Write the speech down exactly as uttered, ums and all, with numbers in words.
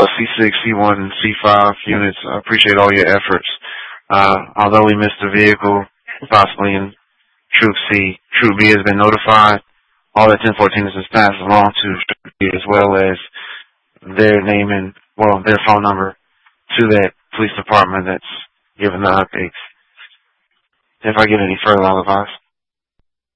C six, C one, and C five units. I appreciate all your efforts. Uh, although we missed the vehicle, possibly in Troop C, Troop B has been notified. All that ten fourteen is passed along to Troop B as well as their name and, well, their phone number to that police department that's given the updates. If I get any further, I'll advise.